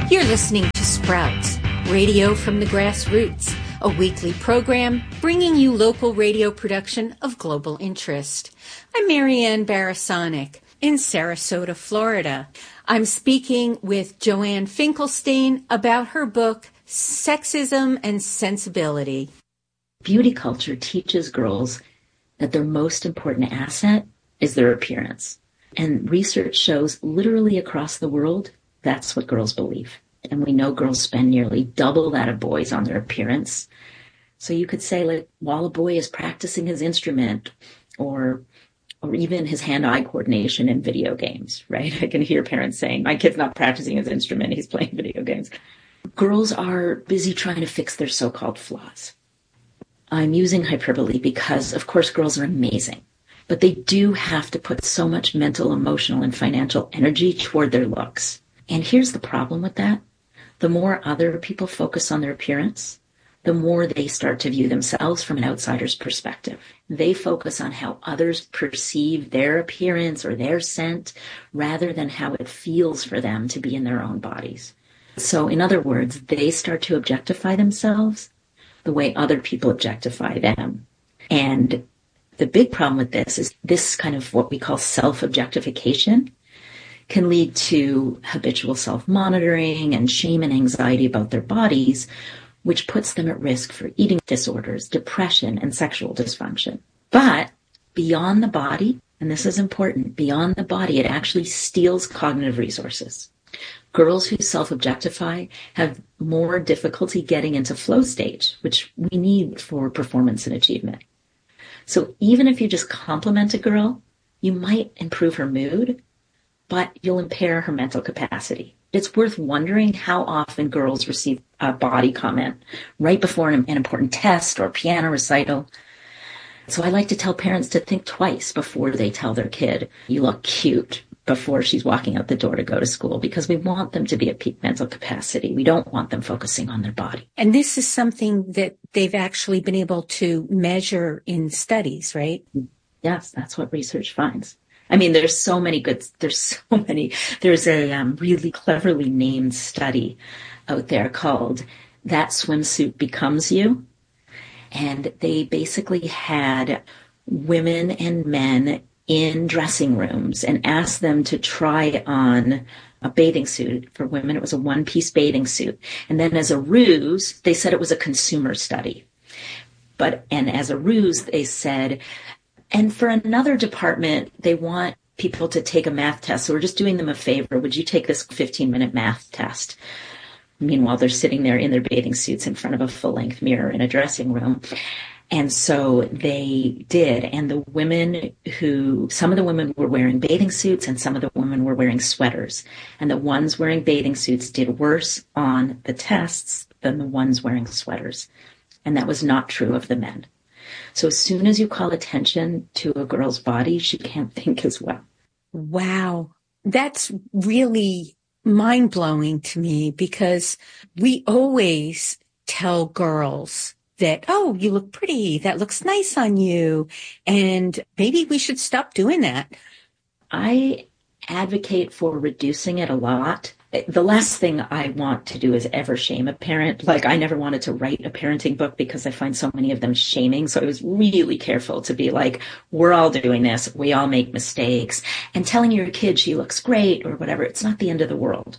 You're listening to Sprouts, radio from the grassroots, a weekly program bringing you local radio production of global interest. I'm Marianne Barasonic in Sarasota, Florida. I'm speaking with Joanne Finkelstein about her book, Sexism and Sensibility. Beauty culture teaches girls that their most important asset is their appearance. And research shows literally across the world, that's what girls believe. And we know girls spend nearly double that of boys on their appearance. So you could say, like, while a boy is practicing his instrument or even his hand-eye coordination in video games, right? I can hear parents saying, my kid's not practicing his instrument, he's playing video games. Girls are busy trying to fix their so-called flaws. I'm using hyperbole because, of course, girls are amazing. But they do have to put so much mental, emotional, and financial energy toward their looks. And here's the problem with that. The more other people focus on their appearance, the more they start to view themselves from an outsider's perspective. They focus on how others perceive their appearance or their scent rather than how it feels for them to be in their own bodies. So in other words, they start to objectify themselves the way other people objectify them. And the big problem with this is this kind of what we call self-objectification can lead to habitual self-monitoring and shame and anxiety about their bodies, which puts them at risk for eating disorders, depression, and sexual dysfunction. But beyond the body, and this is important, beyond the body, it actually steals cognitive resources. Girls who self-objectify have more difficulty getting into flow stage, which we need for performance and achievement. So even if you just compliment a girl, you might improve her mood, but you'll impair her mental capacity. It's worth wondering how often girls receive a body comment right before an important test or piano recital. So I like to tell parents to think twice before they tell their kid, you look cute, before she's walking out the door to go to school, because we want them to be at peak mental capacity. We don't want them focusing on their body. And this is something that they've actually been able to measure in studies, right? Yes, that's what research finds. I mean, there's a really cleverly named study out there called That Swimsuit Becomes You. And they basically had women and men in dressing rooms and asked them to try on a bathing suit. For women, it was a one-piece bathing suit. And then as a ruse, they said it was a consumer study. And as a ruse, they said, and for another department, they want people to take a math test. So we're just doing them a favor. Would you take this 15-minute math test? Meanwhile, they're sitting there in their bathing suits in front of a full-length mirror in a dressing room. And so they did. And some of the women were wearing bathing suits and some of the women were wearing sweaters. And the ones wearing bathing suits did worse on the tests than the ones wearing sweaters. And that was not true of the men. So as soon as you call attention to a girl's body, she can't think as well. Wow. That's really mind-blowing to me, because we always tell girls that, oh, you look pretty, that looks nice on you, and maybe we should stop doing that. I advocate for reducing it a lot. The last thing I want to do is ever shame a parent. Like, I never wanted to write a parenting book because I find so many of them shaming. So I was really careful to be like, we're all doing this. We all make mistakes. And telling your kid she looks great or whatever, it's not the end of the world.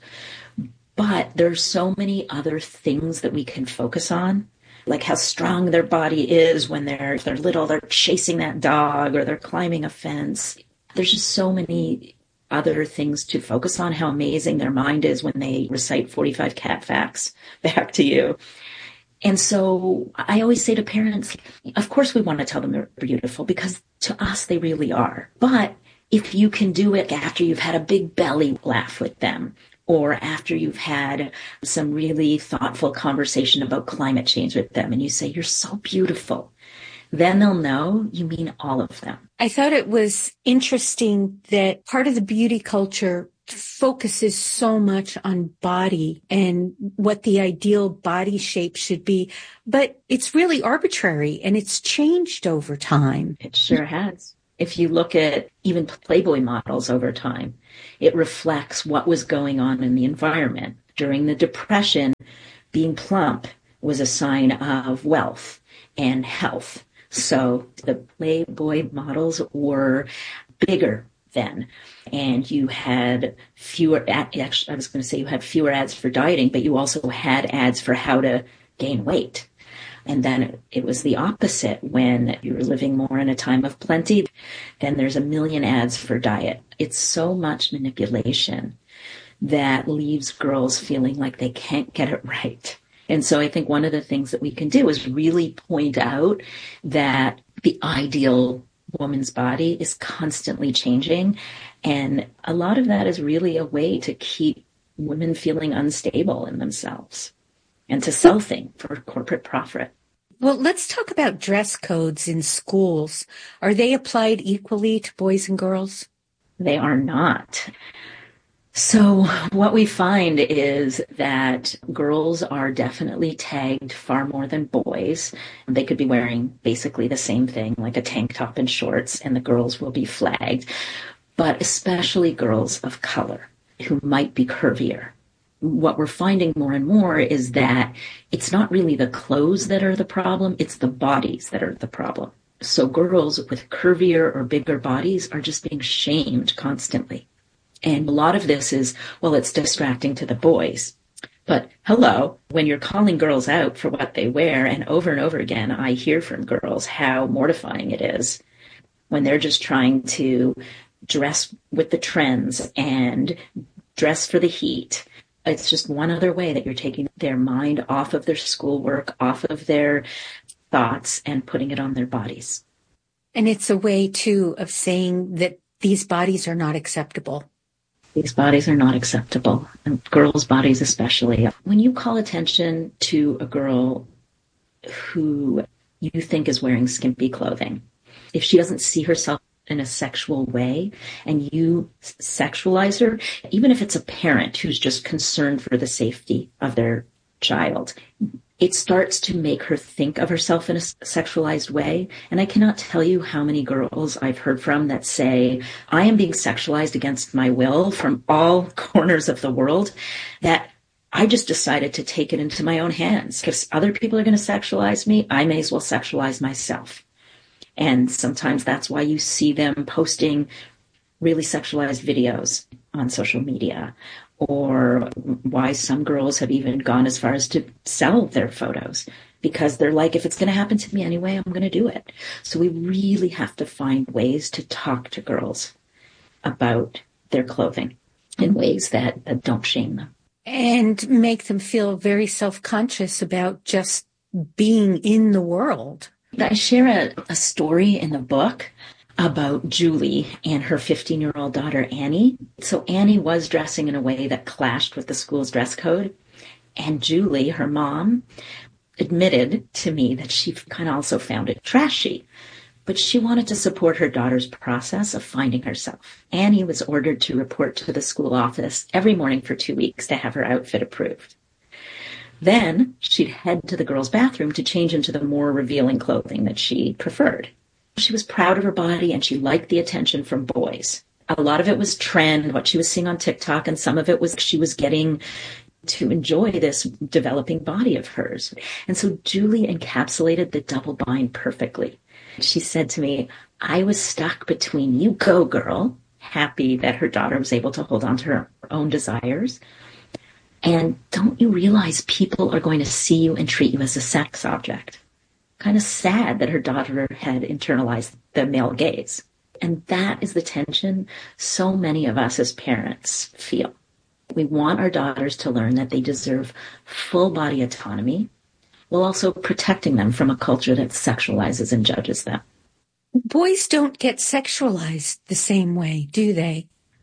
But there's so many other things that we can focus on, like how strong their body is when they're little, they're chasing that dog or they're climbing a fence. There's just so many other things to focus on, how amazing their mind is when they recite 45 cat facts back to you. And so I always say to parents, of course we want to tell them they're beautiful, because to us they really are. But if you can do it after you've had a big belly laugh with them, or after you've had some really thoughtful conversation about climate change with them, and you say, you're so beautiful, then they'll know you mean all of them. I thought it was interesting that part of the beauty culture focuses so much on body and what the ideal body shape should be, but it's really arbitrary and it's changed over time. It sure has. If you look at even Playboy models over time, it reflects what was going on in the environment. During the Depression, being plump was a sign of wealth and health. So the Playboy models were bigger then. And you had fewer, actually, I was going to say you had fewer ads for dieting, but you also had ads for how to gain weight. And then it was the opposite when you were living more in a time of plenty. Then there's a million ads for diet. It's so much manipulation that leaves girls feeling like they can't get it right. And so I think one of the things that we can do is really point out that the ideal woman's body is constantly changing. And a lot of that is really a way to keep women feeling unstable in themselves and to sell things for corporate profit. Well, let's talk about dress codes in schools. Are they applied equally to boys and girls? They are not. So what we find is that girls are definitely tagged far more than boys. They could be wearing basically the same thing, like a tank top and shorts, and the girls will be flagged. But especially girls of color who might be curvier. What we're finding more and more is that it's not really the clothes that are the problem, it's the bodies that are the problem. So girls with curvier or bigger bodies are just being shamed constantly. And a lot of this is, well, it's distracting to the boys. But hello, when you're calling girls out for what they wear, and over again, I hear from girls how mortifying it is when they're just trying to dress with the trends and dress for the heat. It's just one other way that you're taking their mind off of their schoolwork, off of their thoughts, and putting it on their bodies. And it's a way, too, of saying that these bodies are not acceptable. These bodies are not acceptable, and girls' bodies especially. When you call attention to a girl who you think is wearing skimpy clothing, if she doesn't see herself in a sexual way and you sexualize her, even if it's a parent who's just concerned for the safety of their child, it starts to make her think of herself in a sexualized way. And I cannot tell you how many girls I've heard from that say, I am being sexualized against my will from all corners of the world, that I just decided to take it into my own hands. If other people are going to sexualize me, I may as well sexualize myself. And sometimes that's why you see them posting really sexualized videos on social media, or why some girls have even gone as far as to sell their photos, because they're like, if it's going to happen to me anyway, I'm going to do it. So we really have to find ways to talk to girls about their clothing in ways that don't shame them. And make them feel very self-conscious about just being in the world. I share a story in the book about Julie and her 15-year-old daughter, Annie. So Annie was dressing in a way that clashed with the school's dress code. And Julie, her mom, admitted to me that she kind of also found it trashy. But she wanted to support her daughter's process of finding herself. Annie was ordered to report to the school office every morning for 2 weeks to have her outfit approved. Then she'd head to the girls' bathroom to change into the more revealing clothing that she preferred. She was proud of her body and she liked the attention from boys. A lot of it was trend, what she was seeing on TikTok, and some of it was she was getting to enjoy this developing body of hers. And so Julie encapsulated the double bind perfectly. She said to me, I was stuck between you go, girl, happy that her daughter was able to hold on to her own desires, and don't you realize people are going to see you and treat you as a sex object? Kind of sad that her daughter had internalized the male gaze. And that is the tension so many of us as parents feel. We want our daughters to learn that they deserve full body autonomy, while also protecting them from a culture that sexualizes and judges them. Boys don't get sexualized the same way, do they?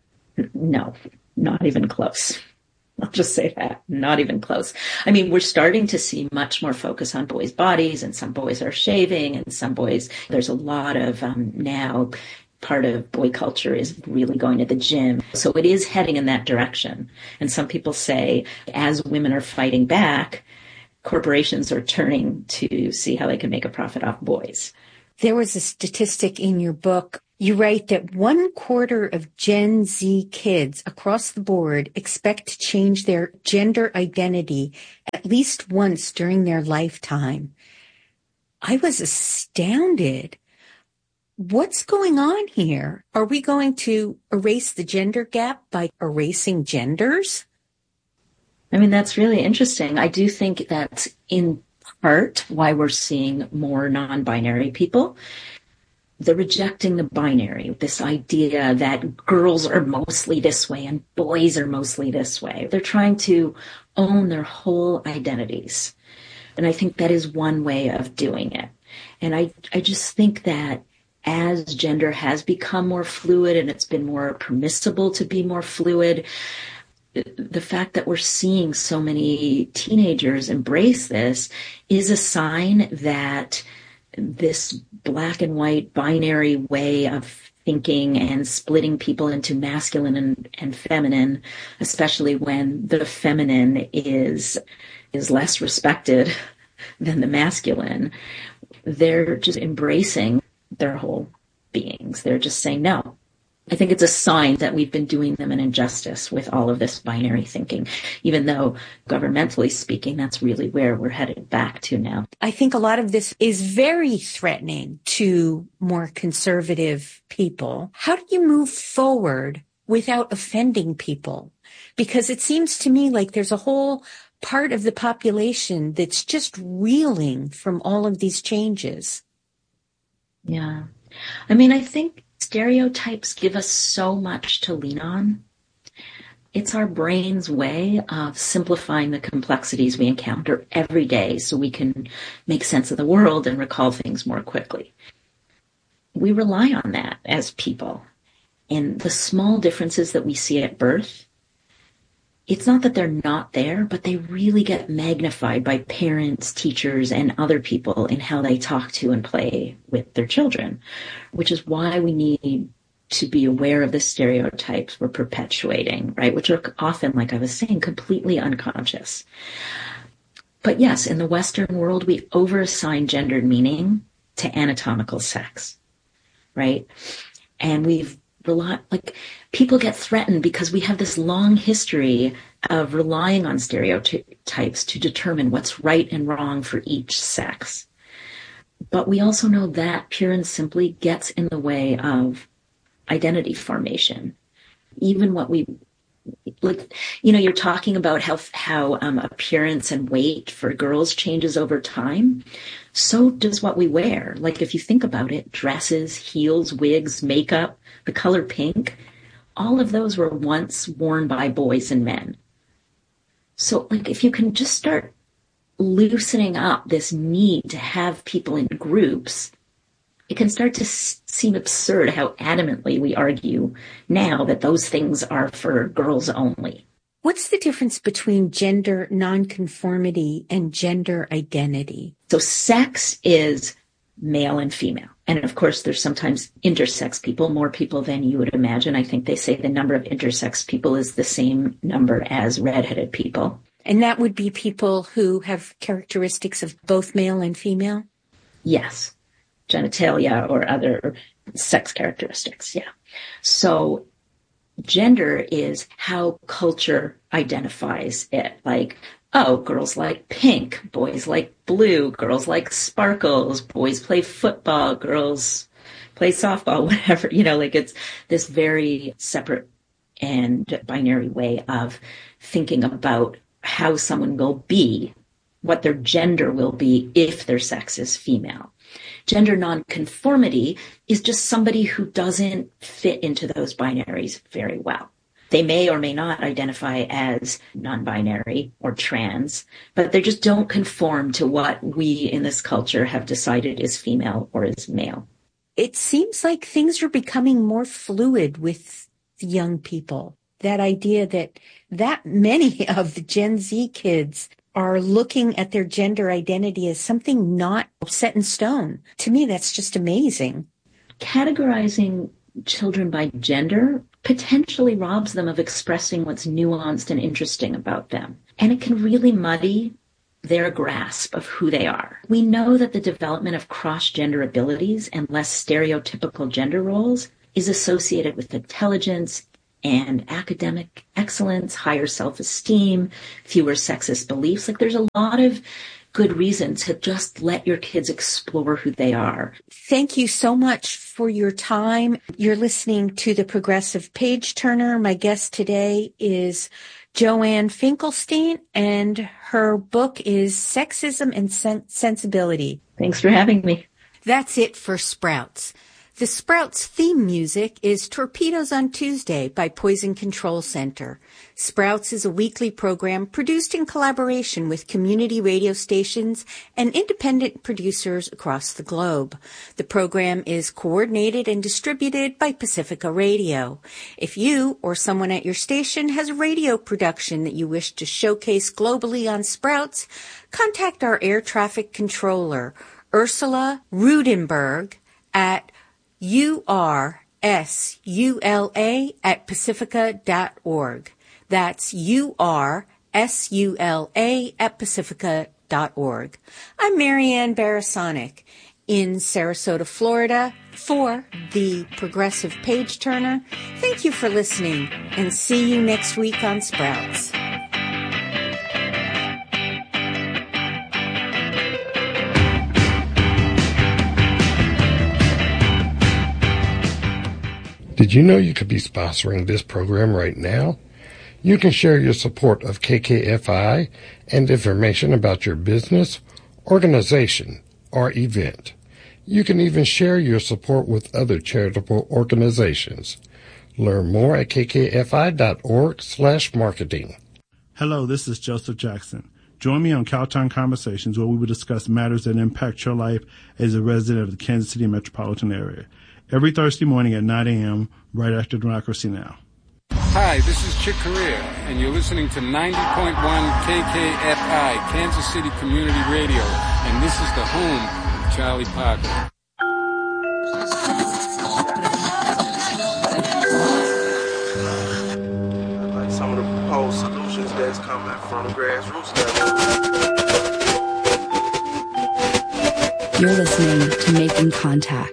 No, not even close. I'll just say that, not even close. I mean, we're starting to see much more focus on boys' bodies, and some boys are shaving, and some boys, there's a lot of now part of boy culture is really going to the gym. So it is heading in that direction. And some people say, as women are fighting back, corporations are turning to see how they can make a profit off boys. There was a statistic in your book You write that 1/4 of Gen Z kids across the board expect to change their gender identity at least once during their lifetime. I was astounded. What's going on here? Are we going to erase the gender gap by erasing genders? I mean, that's really interesting. I do think that's in part why we're seeing more non-binary people. They're rejecting the binary, this idea that girls are mostly this way and boys are mostly this way. They're trying to own their whole identities. And I think that is one way of doing it. And I just think that as gender has become more fluid and it's been more permissible to be more fluid, the fact that we're seeing so many teenagers embrace this is a sign that this black and white binary way of thinking and splitting people into masculine and feminine, especially when the feminine is less respected than the masculine, they're just embracing their whole beings. They're just saying no. I think it's a sign that we've been doing them an injustice with all of this binary thinking, even though governmentally speaking, that's really where we're headed back to now. I think a lot of this is very threatening to more conservative people. How do you move forward without offending people? Because it seems to me like there's a whole part of the population that's just reeling from all of these changes. Yeah. I mean, I think stereotypes give us so much to lean on. It's our brain's way of simplifying the complexities we encounter every day so we can make sense of the world and recall things more quickly. We rely on that as people. And the small differences that we see at birth, it's not that they're not there, but they really get magnified by parents, teachers, and other people in how they talk to and play with their children, which is why we need to be aware of the stereotypes we're perpetuating, right? Which are often, like I was saying, completely unconscious. But yes, in the Western world, we overassign gendered meaning to anatomical sex, right? And people get threatened because we have this long history of relying on stereotypes to determine what's right and wrong for each sex. But we also know that pure and simply gets in the way of identity formation. Even what we, you're talking about how appearance and weight for girls changes over time. So does what we wear. Like if you think about it, dresses, heels, wigs, makeup, the color pink, all of those were once worn by boys and men. So if you can just start loosening up this need to have people in groups, it can start to seem absurd how adamantly we argue now that those things are for girls only. What's the difference between gender nonconformity and gender identity? So sex is male and female. And of course, there's sometimes intersex people, more people than you would imagine. I think they say the number of intersex people is the same number as redheaded people. And that would be people who have characteristics of both male and female? Yes. Genitalia or other sex characteristics. Yeah. So gender is how culture identifies it. Like, oh, girls like pink, boys like blue, girls like sparkles, boys play football, girls play softball, whatever, it's this very separate and binary way of thinking about how someone will be, what their gender will be if their sex is female. Gender nonconformity is just somebody who doesn't fit into those binaries very well. They may or may not identify as non-binary or trans, but they just don't conform to what we in this culture have decided is female or is male. It seems like things are becoming more fluid with the young people. That idea that many of the Gen Z kids are looking at their gender identity as something not set in stone. To me, that's just amazing. Categorizing children by gender potentially robs them of expressing what's nuanced and interesting about them. And it can really muddy their grasp of who they are. We know that the development of cross-gender abilities and less stereotypical gender roles is associated with intelligence and academic excellence, higher self-esteem, fewer sexist beliefs. Like, there's a lot of good reason to just let your kids explore who they are. Thank you so much for your time. You're listening to The Progressive Page Turner. My guest today is Joanne Finkelstein, and her book is Sexism and Sensibility. Thanks for having me. That's it for Sprouts. The Sprouts theme music is Torpedoes on Tuesday by Poison Control Center. Sprouts is a weekly program produced in collaboration with community radio stations and independent producers across the globe. The program is coordinated and distributed by Pacifica Radio. If you or someone at your station has a radio production that you wish to showcase globally on Sprouts, contact our air traffic controller, Ursula Rudenberg, at ursula@pacifica.org. That's ursula@pacifica.org. I'm Marianne Barasonic in Sarasota, Florida, for the Progressive Page Turner. Thank you for listening, and see you next week on Sprouts. Did you know you could be sponsoring this program right now? You can share your support of KKFI and information about your business, organization, or event. You can even share your support with other charitable organizations. Learn more at kkfi.org/marketing. Hello, this is Joseph Jackson. Join me on Cowtown Conversations, where we will discuss matters that impact your life as a resident of the Kansas City metropolitan area. Every Thursday morning at 9 a.m., right after Democracy Now! Hi, this is Chick Corea, and you're listening to 90.1 KKFI, Kansas City Community Radio, and this is the home of Charlie Parker. Like some of the proposed solutions that's coming from the grassroots level. You're listening to Making Contact.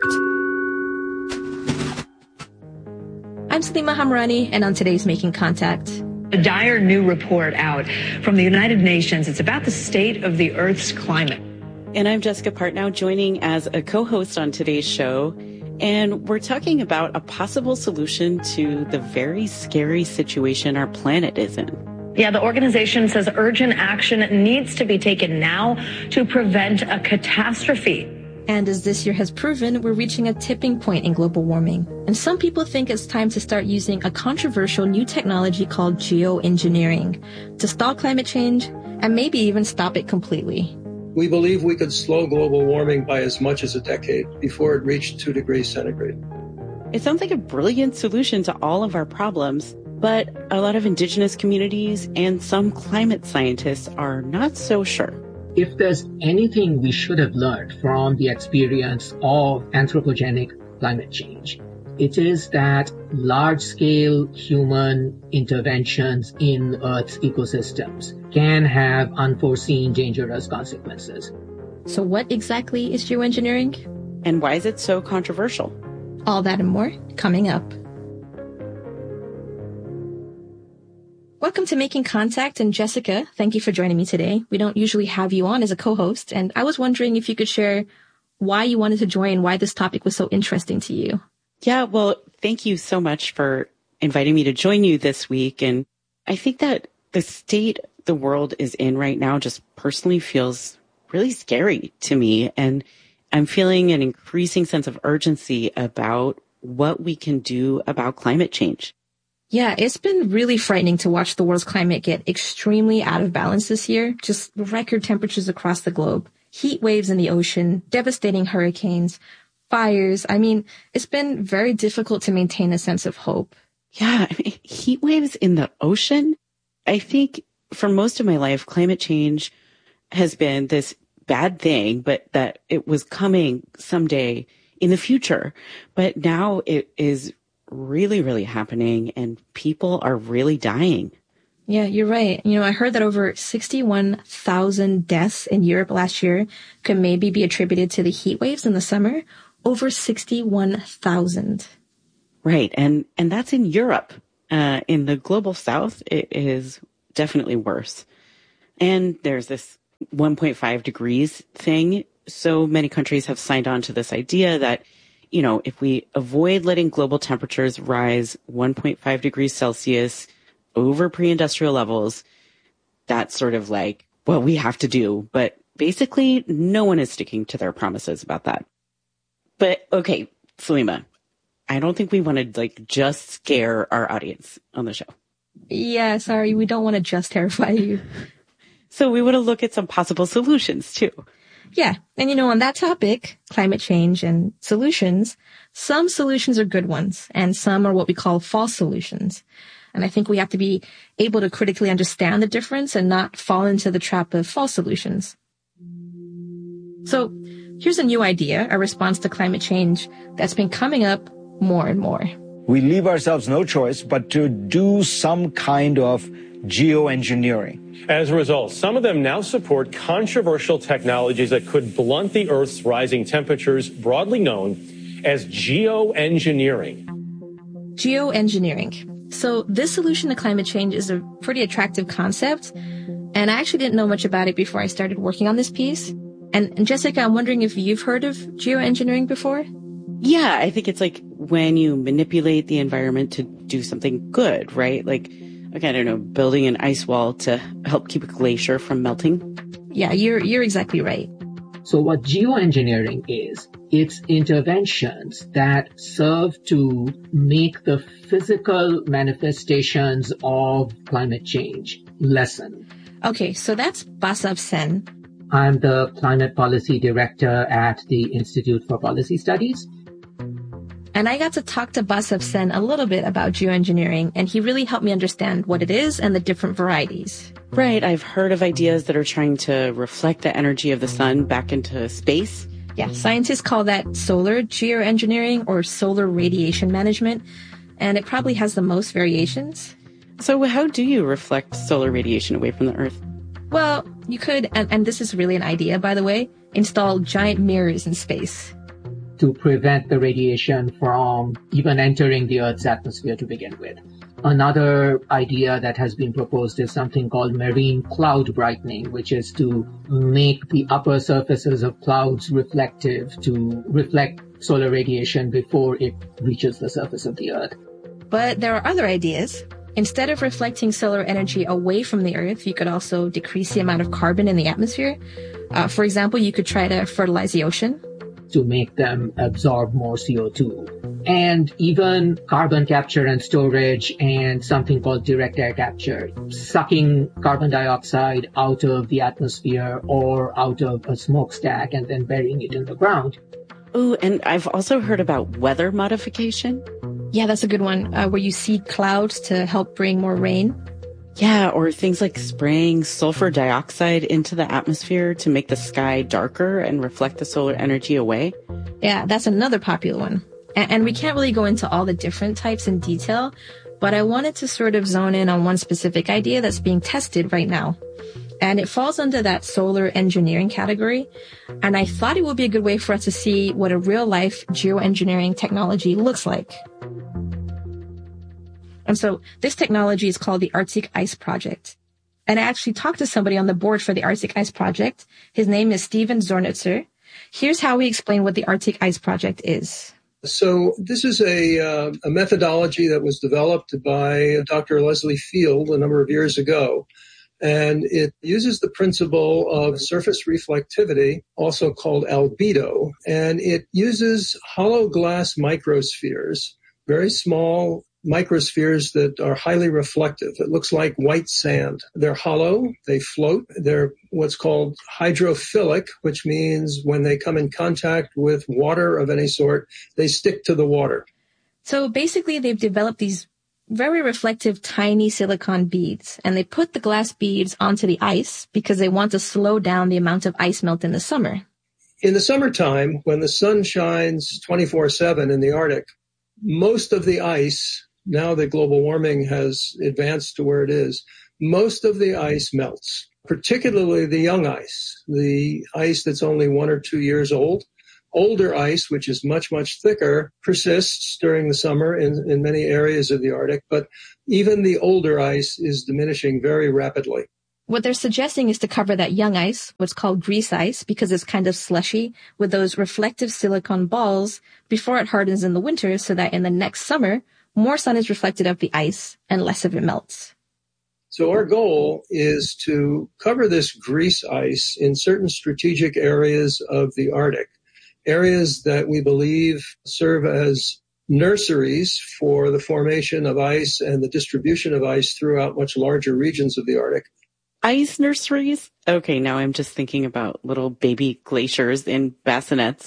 I'm Salima Hamrani, and on today's Making Contact. A dire new report out from the United Nations. It's about the state of the Earth's climate. And I'm Jessica Partnow, joining as a co-host on today's show. And we're talking about a possible solution to the very scary situation our planet is in. Yeah, the organization says urgent action needs to be taken now to prevent a catastrophe. And as this year has proven, we're reaching a tipping point in global warming. And some people think it's time to start using a controversial new technology called geoengineering to stall climate change and maybe even stop it completely. We believe we could slow global warming by as much as a decade before it reached 2 degrees centigrade. It sounds like a brilliant solution to all of our problems, but a lot of indigenous communities and some climate scientists are not so sure. If there's anything we should have learned from the experience of anthropogenic climate change, it is that large-scale human interventions in Earth's ecosystems can have unforeseen dangerous consequences. So what exactly is geoengineering? And why is it so controversial? All that and more coming up. Welcome to Making Contact, and Jessica, thank you for joining me today. We don't usually have you on as a co-host, and I was wondering if you could share why you wanted to join, why this topic was so interesting to you. Yeah, well, thank you so much for inviting me to join you this week. And I think that the state the world is in right now just personally feels really scary to me. And I'm feeling an increasing sense of urgency about what we can do about climate change. Yeah, it's been really frightening to watch the world's climate get extremely out of balance this year. Just record temperatures across the globe, heat waves in the ocean, devastating hurricanes, fires. I mean, it's been very difficult to maintain a sense of hope. Yeah, I mean, heat waves in the ocean. I think for most of my life, climate change has been this bad thing, but that it was coming someday in the future. But now it is really, really happening, and people are really dying. Yeah, you're right. I heard that over 61,000 deaths in Europe last year could maybe be attributed to the heat waves in the summer. Over 61,000. Right. And that's in Europe. In the global south, it is definitely worse. And there's this 1.5 degrees thing. So many countries have signed on to this idea that, if we avoid letting global temperatures rise 1.5 degrees Celsius over pre-industrial levels, that's sort of like what we have to do. But basically, no one is sticking to their promises about that. But okay, Salima, I don't think we want to just scare our audience on the show. Yeah, sorry, we don't want to just terrify you. So we want to look at some possible solutions too. Yeah. And on that topic, climate change and solutions, some solutions are good ones and some are what we call false solutions. And I think we have to be able to critically understand the difference and not fall into the trap of false solutions. So here's a new idea, a response to climate change that's been coming up more and more. We leave ourselves no choice but to do some kind of geoengineering. As a result, some of them now support controversial technologies that could blunt the Earth's rising temperatures, broadly known as geoengineering. Geoengineering. So this solution to climate change is a pretty attractive concept, and I actually didn't know much about it before I started working on this piece. And Jessica, I'm wondering if you've heard of geoengineering before? Yeah, I think it's like when you manipulate the environment to do something good, right? Like, I don't know, building an ice wall to help keep a glacier from melting. Yeah, you're exactly right. So what geoengineering is, it's interventions that serve to make the physical manifestations of climate change lessen. Okay, so that's Basav Sen. I'm the Climate Policy Director at the Institute for Policy Studies. And I got to talk to Basav Sen a little bit about geoengineering, and he really helped me understand what it is and the different varieties. Right. I've heard of ideas that are trying to reflect the energy of the sun back into space. Yeah, scientists call that solar geoengineering or solar radiation management, and it probably has the most variations. So how do you reflect solar radiation away from the Earth? Well, you could, and this is really an idea, by the way, install giant mirrors in space. To prevent the radiation from even entering the Earth's atmosphere to begin with. Another idea that has been proposed is something called marine cloud brightening, which is to make the upper surfaces of clouds reflective to reflect solar radiation before it reaches the surface of the Earth. But there are other ideas. Instead of reflecting solar energy away from the Earth, you could also decrease the amount of carbon in the atmosphere. For example, you could try to fertilize the ocean to make them absorb more CO2. And even carbon capture and storage and something called direct air capture, sucking carbon dioxide out of the atmosphere or out of a smokestack and then burying it in the ground. Oh, and I've also heard about weather modification. Yeah, that's a good one, where you seed clouds to help bring more rain. Yeah, or things like spraying sulfur dioxide into the atmosphere to make the sky darker and reflect the solar energy away. Yeah, that's another popular one. And we can't really go into all the different types in detail, but I wanted to sort of zone in on one specific idea that's being tested right now. And it falls under that solar engineering category. And I thought it would be a good way for us to see what a real-life geoengineering technology looks like. And so this technology is called the Arctic Ice Project. And I actually talked to somebody on the board for the Arctic Ice Project. His name is Steven Zornitzer. Here's how we explain what the Arctic Ice Project is. So this is a methodology that was developed by Dr. Leslie Field a number of years ago. And it uses the principle of surface reflectivity, also called albedo. And it uses hollow glass microspheres, very small microspheres that are highly reflective. It looks like white sand. They're hollow, they float, they're what's called hydrophilic, which means when they come in contact with water of any sort, they stick to the water. So basically they've developed these very reflective tiny silicon beads, and they put the glass beads onto the ice because they want to slow down the amount of ice melt in the summer. In the summertime, when the sun shines 24/7 in the Arctic, most of the ice, now that global warming has advanced to where it is, most of the ice melts, particularly the young ice, the ice that's only 1 or 2 years old. Older ice, which is much, much thicker, persists during the summer in many areas of the Arctic, but even the older ice is diminishing very rapidly. What they're suggesting is to cover that young ice, what's called grease ice, because it's kind of slushy, with those reflective silicon balls before it hardens in the winter so that in the next summer, more sun is reflected off the ice and less of it melts. So our goal is to cover this grease ice in certain strategic areas of the Arctic, areas that we believe serve as nurseries for the formation of ice and the distribution of ice throughout much larger regions of the Arctic. Ice nurseries? Okay, now I'm just thinking about little baby glaciers in bassinets.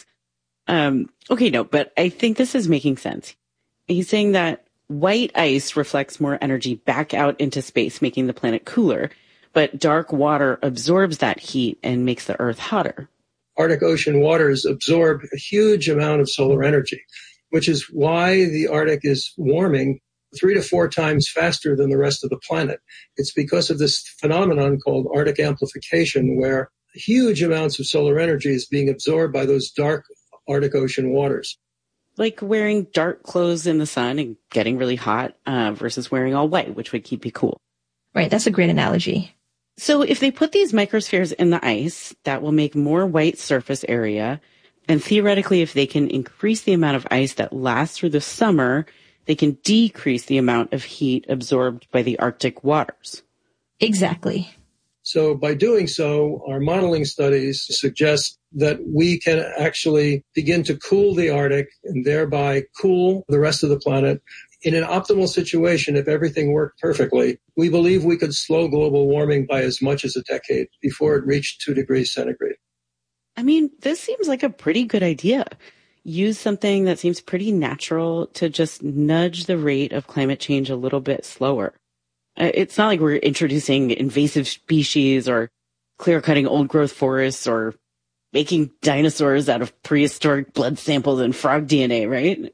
But I think this is making sense. He's saying that white ice reflects more energy back out into space, making the planet cooler, but dark water absorbs that heat and makes the Earth hotter. Arctic Ocean waters absorb a huge amount of solar energy, which is why the Arctic is warming 3 to 4 times faster than the rest of the planet. It's because of this phenomenon called Arctic amplification, where huge amounts of solar energy is being absorbed by those dark Arctic Ocean waters. Like wearing dark clothes in the sun and getting really hot versus wearing all white, which would keep you cool. Right, that's a great analogy. So if they put these microspheres in the ice, that will make more white surface area. And theoretically, if they can increase the amount of ice that lasts through the summer, they can decrease the amount of heat absorbed by the Arctic waters. Exactly. So by doing so, our modeling studies suggest that we can actually begin to cool the Arctic and thereby cool the rest of the planet. In an optimal situation, if everything worked perfectly, we believe we could slow global warming by as much as a decade before it reached 2 degrees centigrade. I mean, this seems like a pretty good idea. Use something that seems pretty natural to just nudge the rate of climate change a little bit slower. It's not like we're introducing invasive species or clear-cutting old-growth forests or making dinosaurs out of prehistoric blood samples and frog DNA, right?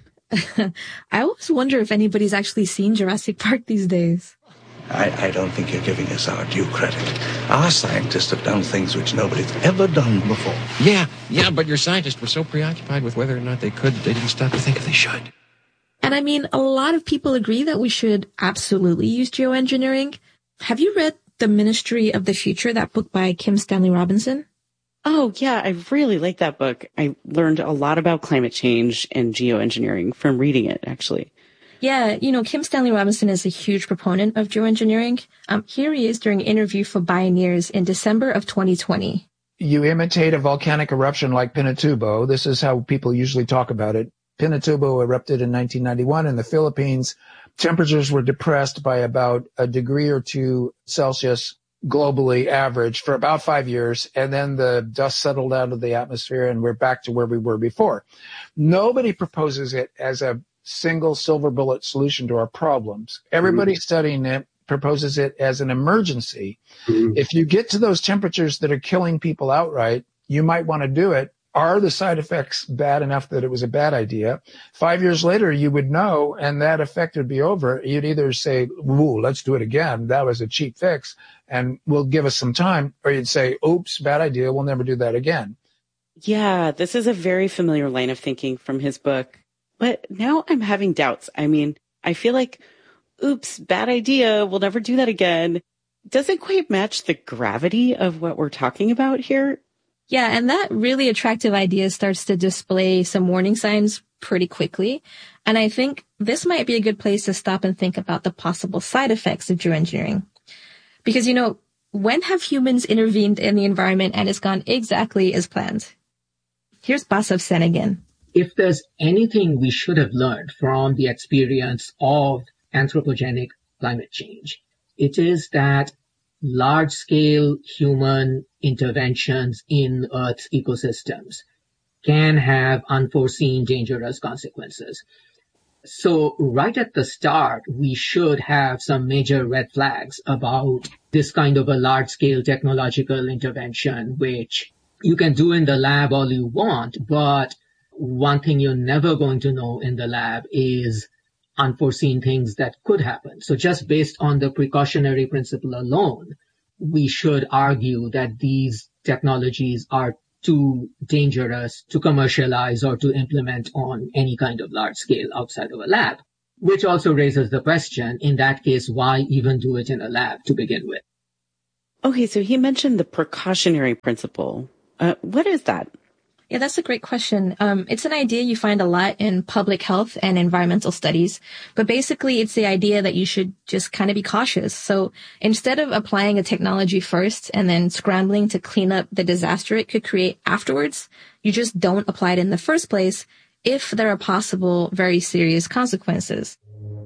I always wonder if anybody's actually seen Jurassic Park these days. I don't think you're giving us our due credit. Our scientists have done things which nobody's ever done before. Yeah, but your scientists were so preoccupied with whether or not they could, they didn't stop to think if they should. And I mean, a lot of people agree that we should absolutely use geoengineering. Have you read The Ministry of the Future, that book by Kim Stanley Robinson? Oh, yeah, I really like that book. I learned a lot about climate change and geoengineering from reading it, actually. Yeah, Kim Stanley Robinson is a huge proponent of geoengineering. Here he is during an interview for Bioneers in December of 2020. You imitate a volcanic eruption like Pinatubo. This is how people usually talk about it. Pinatubo erupted in 1991 in the Philippines. Temperatures were depressed by about 1 degree or 2 Celsius globally average for about 5 years. And then the dust settled out of the atmosphere and we're back to where we were before. Nobody proposes it as a single silver bullet solution to our problems. Everybody studying it proposes it as an emergency. If you get to those temperatures that are killing people outright, you might want to do it. Are the side effects bad enough that it was a bad idea? 5 years later, you would know, and that effect would be over. You'd either say, ooh, let's do it again. That was a cheap fix, and will give us some time. Or you'd say, oops, bad idea. We'll never do that again. Yeah, this is a very familiar line of thinking from his book. But now I'm having doubts. I mean, I feel like, oops, bad idea. We'll never do that again. Doesn't quite match the gravity of what we're talking about here. Yeah, and that really attractive idea starts to display some warning signs pretty quickly. And I think this might be a good place to stop and think about the possible side effects of geoengineering. Because, when have humans intervened in the environment and it's gone exactly as planned? Here's Basav Sen again. If there's anything we should have learned from the experience of anthropogenic climate change, it is that large-scale human interventions in Earth's ecosystems can have unforeseen dangerous consequences. So right at the start, we should have some major red flags about this kind of a large-scale technological intervention, which you can do in the lab all you want, but one thing you're never going to know in the lab is unforeseen things that could happen. So just based on the precautionary principle alone, we should argue that these technologies are too dangerous to commercialize or to implement on any kind of large scale outside of a lab, which also raises the question, in that case, why even do it in a lab to begin with? Okay, so he mentioned the precautionary principle. What is that? Yeah, that's a great question. It's an idea you find a lot in public health and environmental studies, but basically it's the idea that you should just kind of be cautious. So instead of applying a technology first and then scrambling to clean up the disaster it could create afterwards, you just don't apply it in the first place if there are possible very serious consequences.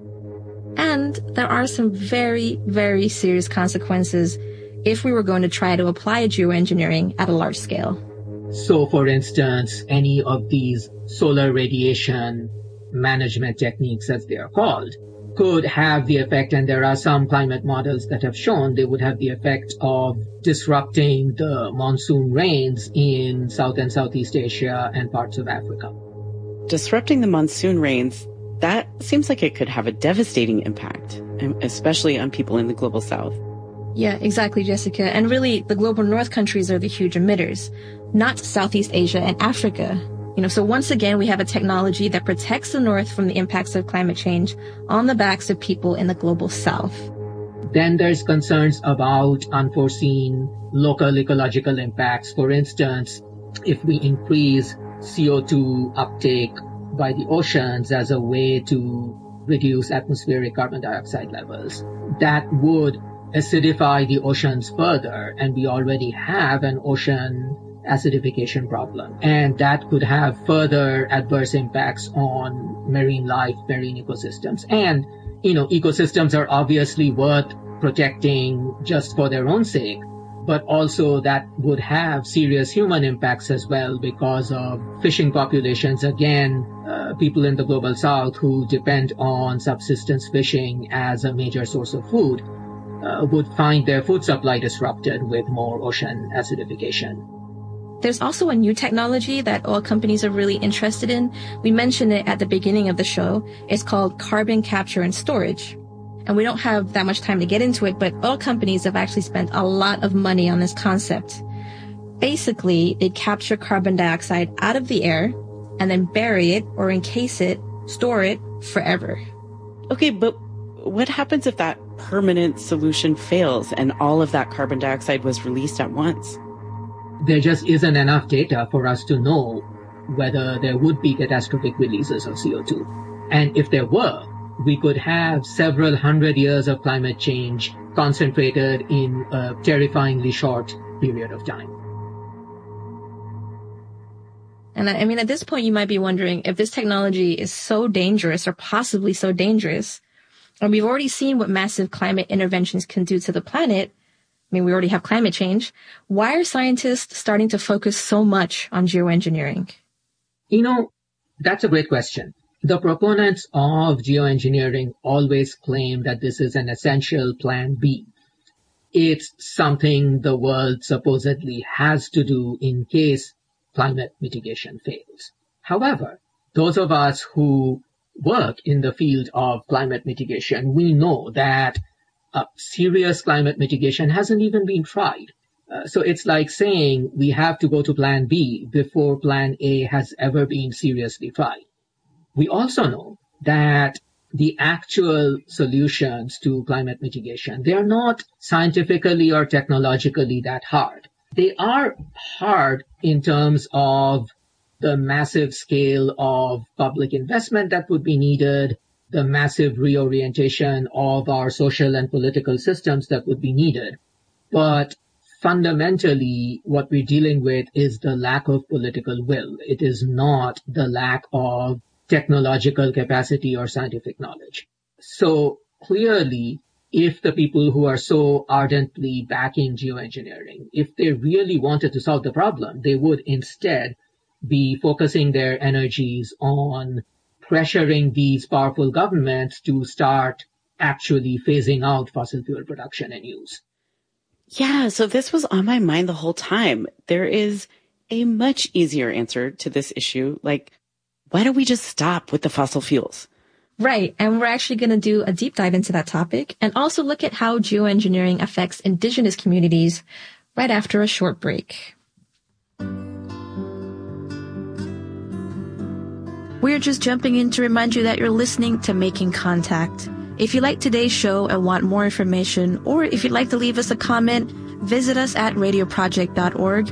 And there are some very, very serious consequences if we were going to try to apply geoengineering at a large scale. So, for instance, any of these solar radiation management techniques, as they are called, could have the effect, and there are some climate models that have shown they would have the effect of disrupting the monsoon rains in South and Southeast Asia and parts of Africa. Disrupting the monsoon rains, that seems like it could have a devastating impact, especially on people in the global south. Yeah, exactly, Jessica. And really, the global north countries are the huge emitters, not Southeast Asia and Africa. So once again, we have a technology that protects the north from the impacts of climate change on the backs of people in the global south. Then there's concerns about unforeseen local ecological impacts. For instance, if we increase CO2 uptake by the oceans as a way to reduce atmospheric carbon dioxide levels, that would acidify the oceans further, and we already have an ocean acidification problem. And that could have further adverse impacts on marine life, marine ecosystems. And, ecosystems are obviously worth protecting just for their own sake, but also that would have serious human impacts as well because of fishing populations. Again, people in the global south who depend on subsistence fishing as a major source of food would find their food supply disrupted with more ocean acidification. There's also a new technology that oil companies are really interested in. We mentioned it at the beginning of the show. It's called carbon capture and storage. And we don't have that much time to get into it, but oil companies have actually spent a lot of money on this concept. Basically, they capture carbon dioxide out of the air and then bury it or encase it, store it forever. Okay, but what happens if that permanent solution fails and all of that carbon dioxide was released at once? There just isn't enough data for us to know whether there would be catastrophic releases of CO2. And if there were, we could have several hundred years of climate change concentrated in a terrifyingly short period of time. And I mean, at this point, you might be wondering if this technology is so dangerous or possibly so dangerous, and we've already seen what massive climate interventions can do to the planet. I mean, we already have climate change. Why are scientists starting to focus so much on geoengineering? That's a great question. The proponents of geoengineering always claim that this is an essential plan B. It's something the world supposedly has to do in case climate mitigation fails. However, those of us who work in the field of climate mitigation, we know that serious climate mitigation hasn't even been tried. So it's like saying we have to go to plan B before plan A has ever been seriously tried. We also know that the actual solutions to climate mitigation, they are not scientifically or technologically that hard. They are hard in terms of the massive scale of public investment that would be needed, the massive reorientation of our social and political systems that would be needed. But fundamentally, what we're dealing with is the lack of political will. It is not the lack of technological capacity or scientific knowledge. So clearly, if the people who are so ardently backing geoengineering, if they really wanted to solve the problem, they would instead be focusing their energies on pressuring these powerful governments to start actually phasing out fossil fuel production and use. Yeah, so this was on my mind the whole time. There is a much easier answer to this issue, like, why don't we just stop with the fossil fuels? Right. And we're actually going to do a deep dive into that topic and also look at how geoengineering affects indigenous communities right after a short break. We're just jumping in to remind you that you're listening to Making Contact. If you like today's show and want more information, or if you'd like to leave us a comment, visit us at radioproject.org